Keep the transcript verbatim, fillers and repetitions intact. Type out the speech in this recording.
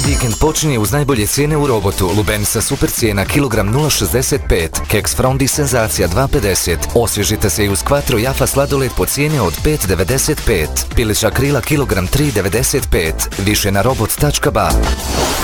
Vikend počinje uz najbolje cijene u Robotu. Lubenica super cijena kilogram nula šezdeset pet, keks Frondi senzacija dva pedeset. Osvježite se i uz Quattro Jaffa sladoled po cijeni od pet devedeset pet. Pilića krila kilogram tri devedeset pet. Više na robot tačka ba.